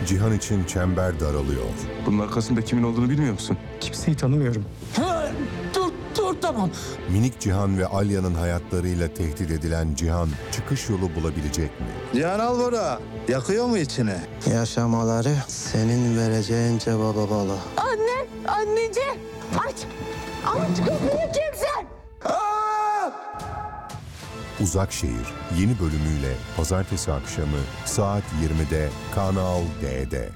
Cihan için çember daralıyor. Bunun arkasında kimin olduğunu bilmiyor musun? Kimseyi tanımıyorum. Dur tamam. Minik Cihan ve Alya'nın hayatlarıyla tehdit edilen Cihan çıkış yolu bulabilecek mi? Cihan Albora, yakıyor mu içini? Yaşamaları senin vereceğin cevaba bağlı. Anneciğim aç. Aç kapıyı kimsen. Uzak Şehir yeni bölümüyle pazartesi akşamı saat 20'de Kanal D'de.